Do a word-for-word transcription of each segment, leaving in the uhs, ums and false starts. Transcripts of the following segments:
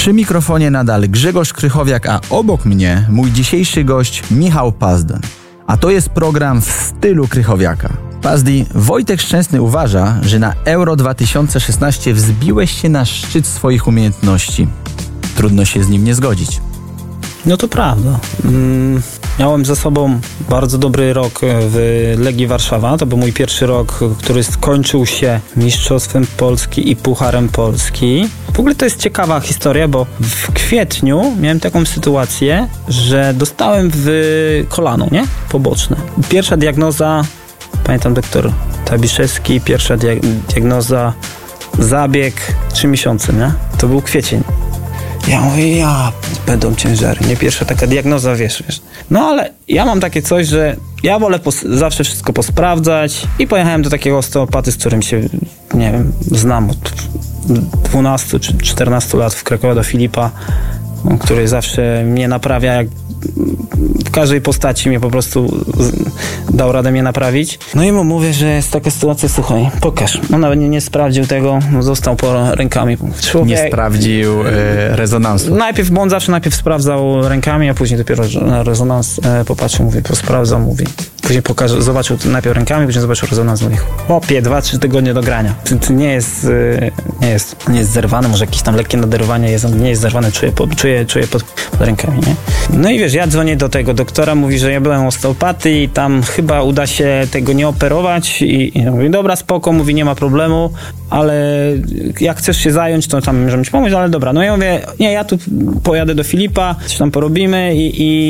Przy mikrofonie nadal Grzegorz Krychowiak, a obok mnie mój dzisiejszy gość Michał Pazdan. A to jest program w stylu Krychowiaka. Pazdi, Wojtek Szczęsny uważa, że na Euro dwa tysiące szesnaście wzbiłeś się na szczyt swoich umiejętności. Trudno się z nim nie zgodzić. No to prawda. Mm, miałem za sobą bardzo dobry rok w Legii Warszawa. To był mój pierwszy rok, który skończył się Mistrzostwem Polski i Pucharem Polski. W ogóle to jest ciekawa historia, bo w kwietniu miałem taką sytuację, że dostałem w kolano, nie? Poboczne. Pierwsza diagnoza, pamiętam doktor Tabiszewski, pierwsza diagnoza, zabieg trzy miesiące, nie? To był kwiecień. Ja mówię, ja, będą ciężary, nie pierwsza taka diagnoza, wiesz, wiesz. No ale ja mam takie coś, że ja wolę pos- zawsze wszystko posprawdzać i pojechałem do takiego osteopaty, z którym się, nie wiem, znam od dwunastu czy czternastu lat w Krakowie, do Filipa, który zawsze mnie naprawia, jak w każdej postaci mnie po prostu dał radę mnie naprawić. No i mu mówię, że jest taka sytuacja, słuchaj, pokaż. On nawet nie, nie sprawdził tego, został po rękami. Człowiek... Nie sprawdził e, rezonansu. Najpierw, bo on zawsze najpierw sprawdzał rękami, a później dopiero na rezonans e, popatrzył, mówi, posprawdzał, mówi. Później pokaże, zobaczył najpierw rękami, później zobaczył rezonans, mówi, chłopie, dwa, trzy tygodnie do grania. To nie jest, nie jest, nie jest zerwany, może jakieś tam lekkie naderwanie jest, on nie jest zerwany, czuję, czuję, czuję pod, pod rękami, nie? No i wiesz, ja dzwonię do tego doktora, mówi, że ja byłem u osteopaty i tam chyba uda się tego nie operować i, i mówi, dobra, spoko, mówi, nie ma problemu, ale jak chcesz się zająć, to tam możemy ci pomóc, ale dobra. No ja mówię, nie, ja tu pojadę do Filipa, coś tam porobimy i,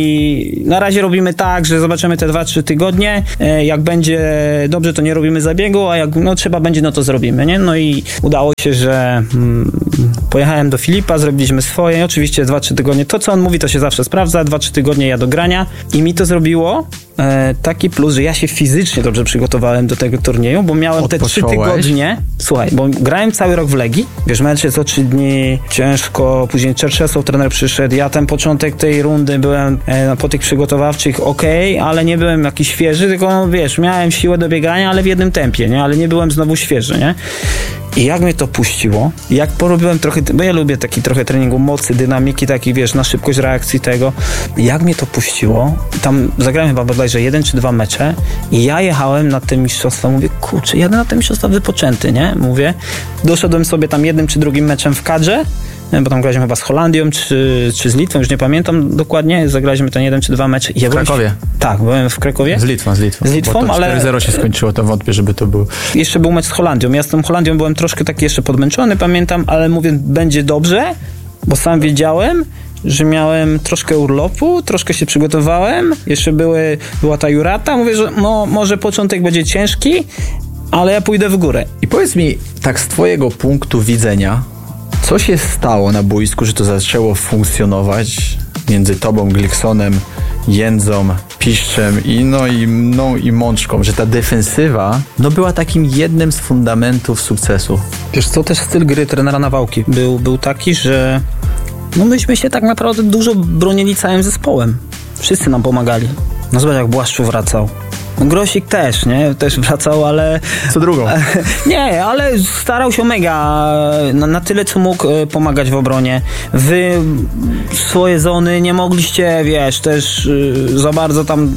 i na razie robimy tak, że zobaczymy te dwa, trzy tygodnie, jak będzie dobrze, to nie robimy zabiegu, a jak no trzeba będzie, no to zrobimy, nie? No i udało się, że mm, pojechałem do Filipa, zrobiliśmy swoje, oczywiście dwa, trzy tygodnie, to co on mówi, to się zawsze sprawdza, dwa, trzy tygodnie ja do grania i mi to zrobiło e, taki plus, że ja się fizycznie dobrze przygotowałem do tego turnieju, bo miałem te trzy tygodnie, słuchaj, bo grałem cały rok w Legii, wiesz, mecz jest o trzy dni, ciężko, później Czerczesów trener przyszedł, ja ten początek tej rundy byłem e, po tych przygotowawczych okej, okay, ale nie byłem jakiś świeży, tylko no, wiesz, miałem siłę do biegania, ale w jednym tempie, nie, ale nie byłem znowu świeży, nie. I jak mnie to puściło, jak porobiłem trochę, bo ja lubię taki trochę treningu mocy, dynamiki, taki wiesz, na szybkość reakcji tego, jak mnie to puściło, tam zagrałem chyba bodajże jeden czy dwa mecze i ja jechałem na te mistrzostwa, mówię, kurczę, jadę na te mistrzostwa wypoczęty, nie, mówię, doszedłem sobie tam jednym czy drugim meczem w kadrze, bo tam graliśmy chyba z Holandią czy, czy z Litwą, już nie pamiętam dokładnie, zagraliśmy ten jeden czy dwa mecze. Ja w Krakowie? Byłem, tak, byłem w Krakowie. Z Litwą, z Litwą. Z Litwą, ale... cztery zero się skończyło, to wątpię, żeby to był... Jeszcze był mecz z Holandią. Ja z tą Holandią byłem troszkę taki jeszcze podmęczony, pamiętam, ale mówię, będzie dobrze, bo sam wiedziałem, że miałem troszkę urlopu, troszkę się przygotowałem, jeszcze były, była ta Jurata, mówię, że no, może początek będzie ciężki, ale ja pójdę w górę. I powiedz mi, tak z twojego punktu widzenia, co się stało na boisku, że to zaczęło funkcjonować między tobą, Gliksonem, Jędzą, Piszczem i no i mną i Mączką, że ta defensywa no była takim jednym z fundamentów sukcesu. Wiesz co, też styl gry trenera Nawałki był, był taki, że no myśmy się tak naprawdę dużo bronili całym zespołem. Wszyscy nam pomagali. No zobacz, jak Błaszczu wracał. No Grosik też, nie? Też wracał, ale... Co drugą. Nie, ale starał się mega na, na tyle, co mógł pomagać w obronie. Wy swoje zony nie mogliście, wiesz, też za bardzo tam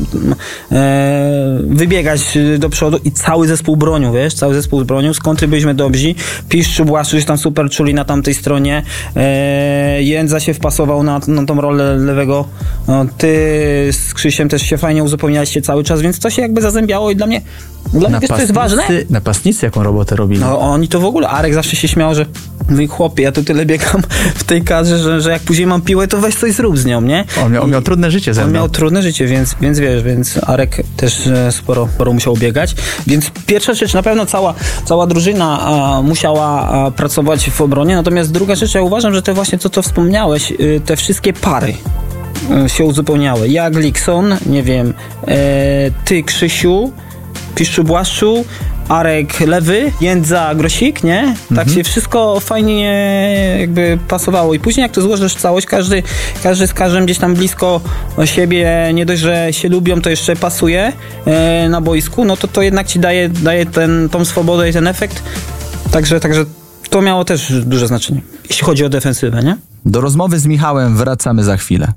e, wybiegać do przodu i cały zespół bronił, wiesz? Cały zespół bronił. Z kontry byliśmy dobrzy. Piszczu, Błaszczu się tam super czuli na tamtej stronie. E, Jędza się wpasował na, na tą rolę lewego. No, ty z Krzysiem też się fajnie uzupełnialiście cały czas, więc to się jakby zazębiało i dla mnie, dla mnie wiesz, to jest ważne. Napastnicy jaką robotę robili. No oni to w ogóle, Arek zawsze się śmiał, że mój chłopie, ja tu tyle biegam w tej kadrze, że, że jak później mam piłę, to weź coś zrób z nią, nie? On miał, on miał trudne życie ze mną. On miał trudne życie, więc, więc wiesz, więc Arek też sporo, sporo musiał biegać, więc pierwsza rzecz, na pewno cała, cała drużyna a, musiała a, pracować w obronie, natomiast druga rzecz, ja uważam, że te właśnie, co to wspomniałeś, y, te wszystkie pary się uzupełniały. Ja, Glikson, nie wiem, e, ty, Krzysiu, Piszczu, Błaszczu, Arek, Lewy, Jędza, Grosik, nie? Tak mhm. się wszystko fajnie jakby pasowało. I później jak to złożysz całość, każdy, każdy z każdym gdzieś tam blisko siebie, nie dość, że się lubią, to jeszcze pasuje e, na boisku, no to to jednak ci daje, daje ten, tą swobodę i ten efekt. Także, także To miało też duże znaczenie, jeśli chodzi o defensywę, nie? Do rozmowy z Michałem wracamy za chwilę.